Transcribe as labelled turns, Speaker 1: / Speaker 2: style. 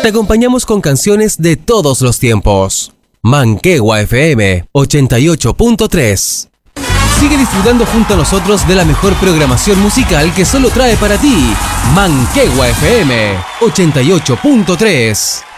Speaker 1: Te acompañamos con canciones de todos los tiempos. Manquehua FM 88.3. Sigue disfrutando junto a nosotros de la mejor programación musical que solo trae para ti Manquehua FM 88.3.